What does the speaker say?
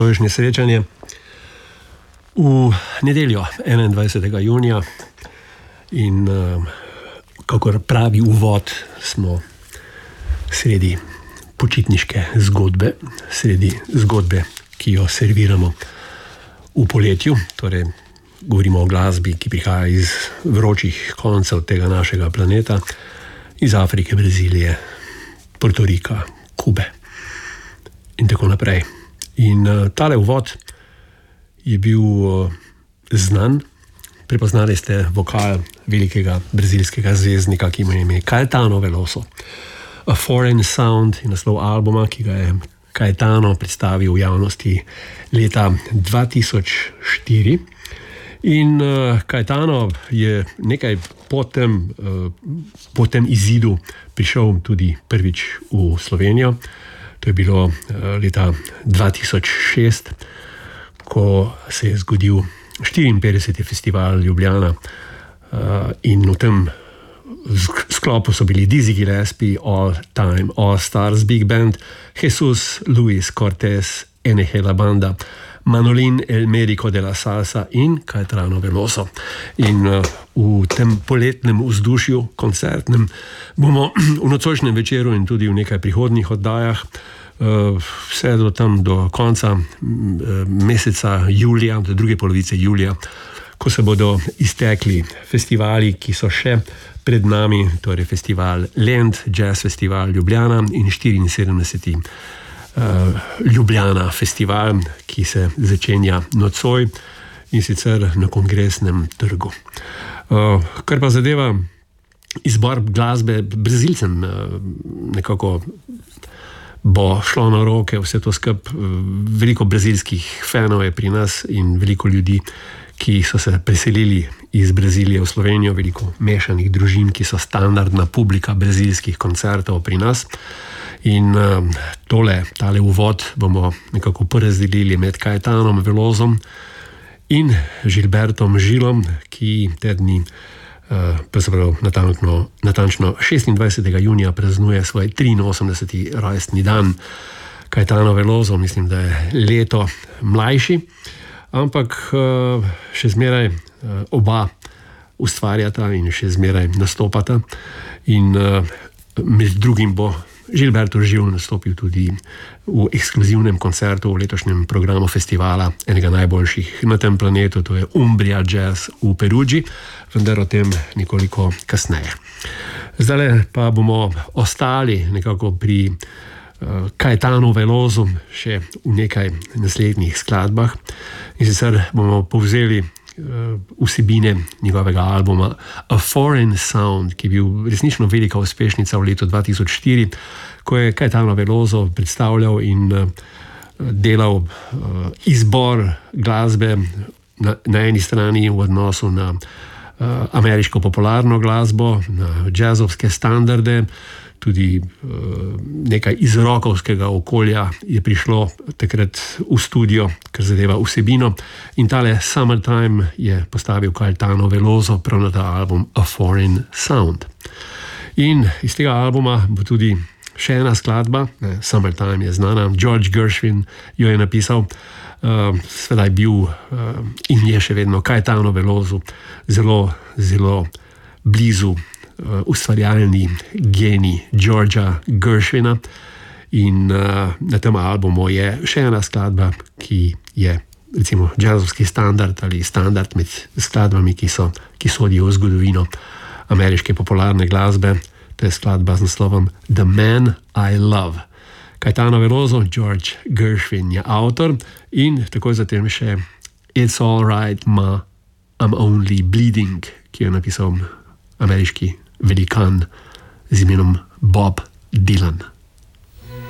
Današnje srečanje v nedeljo 21. junija in kakor pravi uvod smo sredi počitniške zgodbe, sredi zgodbe, ki jo serviramo v poletju, torej govorimo o glasbi, ki prihaja iz vročih koncev tega našega planeta, iz Afrike, Brazilije, Portorika, Kube in tako naprej. In tale uvod je bil znan. Prepoznali ste vokal velikega brazilskega zvezdnika, ki ima ime Caetano Veloso. A Foreign Sound je naslov albuma, ki ga je Caetano predstavil v javnosti leta 2004. In Caetano je nekaj po tem izidu prišel tudi prvič v Slovenijo. To je bilo leta 2006, ko se je zgodil 54. festival Ljubljana in v tem sklopu so bili Dizzy Gillespie, All Time, All Stars Big Band, Jesus Luis Cortés, NG La Banda, Manolín El Médico de la Salsa in Caetano Veloso. In v tem poletnem vzdušju, koncertnem, bomo v nocojšnjem večeru in tudi v nekaj prihodnjih oddajah vse do konca meseca julija, do druge polovice julija, ko se bodo iztekli festivali, ki so še pred nami, torej festival Lent, Jazz Festival Ljubljana in 74. Ljubljana festival, ki se začenja nocoj in sicer na Kongresnem trgu. Kar pa zadeva izbor glasbe Brazilcem, nekako bo šlo na roke vse to skup. Veliko brazilskih fanov je pri nas in veliko ljudi, ki so se preselili iz Brazilije v Slovenijo, veliko mešanih družin, ki so standardna publika brazilskih koncertov pri nas. In tale uvod bomo nekako porazdelili med Caetanom Velosom in Gilbertom Gilom, ki te dni, natančno 26. junija praznuje svoj 83. rojstni dan. Caetano Veloso, mislim, da je leto mlajši, ampak še zmeraj oba ustvarjata in še zmeraj nastopata. In med drugim bo Gilberto Gil nastopil tudi v ekskluzivnem koncertu v letošnjem programu festivala, enega najboljših na tem planetu, to je Umbria Jazz v Peruggi, vendar o tem nekoliko kasneje. Zdaj pa bomo ostali nekako pri Caetanu Velosu še v nekaj naslednjih skladbah in sicer bomo povzeli vsebine njegovega albuma A Foreign Sound, ki je bil resnično velika uspešnica v letu 2004, ko je Caetano Veloso predstavljal in delal izbor glasbe na eni strani v odnosu na ameriško popularno glasbo, na jazzovske standarde, tudi nekaj iz rockovskega okolja je prišlo takrat v studio, kar zadeva vsebino. In tale Summertime je postavil Caetano Veloso prav na ta album A Foreign Sound. In iz tega albuma bo tudi še ena skladba, Summertime je znana, George Gershwin jo je napisal, seveda je bil in je še vedno Caetano Veloso zelo, zelo blizu ustvarjalni genij Georgea Gershwina in na tem albumu je še ena skladba, ki je recimo jazzovski standard ali standard med skladbami, ki sodijo v zgodovino ameriške popularne glasbe. To je skladba z naslovom The Man I Love. Caetano Veloso, George Gershwin je avtor in takoj zatem še It's All Right Ma, I'm Only Bleeding, ki je napisal ameriški velikan z imenom Bob Dylan.